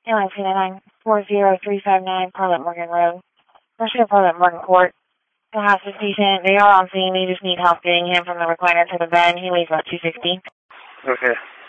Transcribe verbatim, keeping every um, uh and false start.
Airline C nine four zero three five nine, Parliament Morgan Road. Russia, Parliament Morgan Court. The house is decent. They are on scene. They just need help getting him from the recliner to the bed. He weighs about two sixty. Okay.